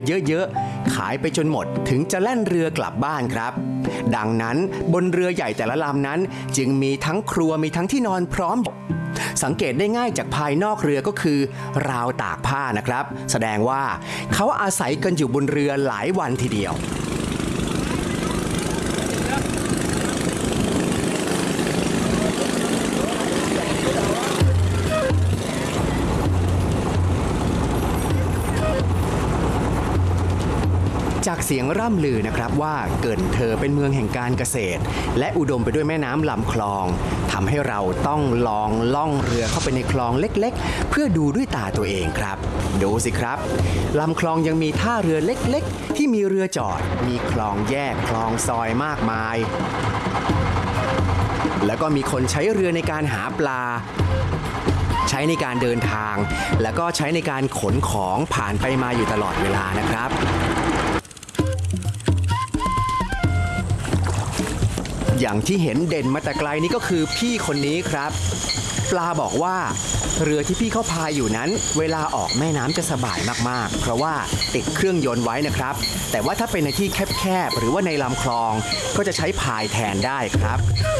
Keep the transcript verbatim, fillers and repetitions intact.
เยอะๆขายไปจนหมดถึงจะแล่นเรือกลับบ้านครับดังนั้นบนเรือใหญ่แต่ละลำนั้นจึงมีทั้งครัวมีทั้งที่นอนพร้อมสังเกตได้ง่ายจากภายนอกเรือก็คือราวตากผ้านะครับแสดงว่าเขาอาศัยกันอยู่บนเรือหลายวันทีเดียวจากเสียงร่ำลือนะครับว่าเกิดเธอเป็นเมืองแห่งการเกษตรและอุดมไปด้วยแม่น้ำลำคลองทำให้เราต้องลองล่องเรือเข้าไปในคลองเล็กๆเพื่อดูด้วยตาตัวเองครับดูสิครับลำคลองยังมีท่าเรือเล็กๆที่มีเรือจอดมีคลองแยกคลองซอยมากมายแล้วก็มีคนใช้เรือในการหาปลาใช้ในการเดินทางแล้วก็ใช้ในการขนของผ่านไปมาอยู่ตลอดเวลานะครับอย่างที่เห็นเด่นมาแต่ไกลนี่ก็คือพี่คนนี้ครับปลาบอกว่าเรือที่พี่เขาพายอยู่นั้นเวลาออกแม่น้ำจะสบายมากๆเพราะว่าติดเครื่องยนต์ไว้นะครับแต่ว่าถ้าเป็นในที่แคบๆหรือว่าในลำคลองก็จะใช้พายแทนได้ครับ